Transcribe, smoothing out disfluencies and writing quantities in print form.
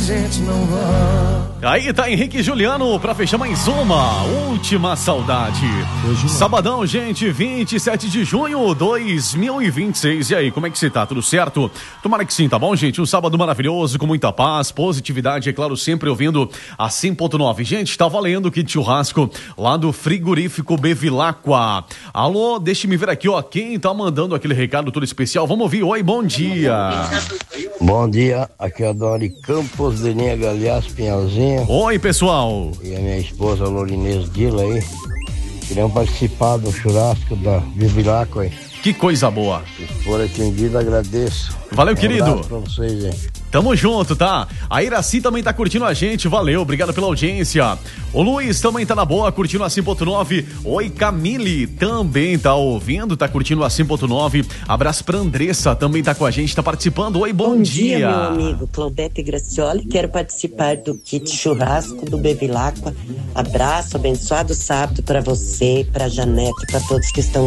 gente não volta. Aí tá Henrique e Juliano pra fechar mais uma Última Saudade. Sabadão, gente, 27 de junho 2026. E aí, como é que você tá? Tudo certo? Tomara que sim, tá bom, gente? Um sábado maravilhoso, com muita paz, positividade, é claro, sempre ouvindo a 100.9. Gente, tá valendo o kit churrasco lá do frigorífico Bevilacqua. Alô, deixa-me ver aqui, ó, quem tá mandando aquele recado todo especial. Vamos ouvir. Oi, bom dia. Bom dia, aqui é a Dori Campos de Linha Galhaço, Pinhalzinho. Oi, pessoal. E a minha esposa, Lorinês Dila aí. Queriam participar do churrasco da Bevilacqua aí. Que coisa boa. Se for atendido, agradeço. Valeu, querido. Um abraço pra vocês, hein. Tamo junto, tá? A Iraci também tá curtindo a gente, valeu, obrigado pela audiência. O Luiz também tá na boa, curtindo a 100.9. Oi, Camille, também tá ouvindo, tá curtindo a 100.9. Abraço pra Andressa, também tá com a gente, tá participando. Oi, bom dia. Bom dia, meu amigo Claudete Gracioli, quero participar do kit churrasco do Bevilacqua. Abraço, abençoado sábado pra você, pra Janete, pra todos que estão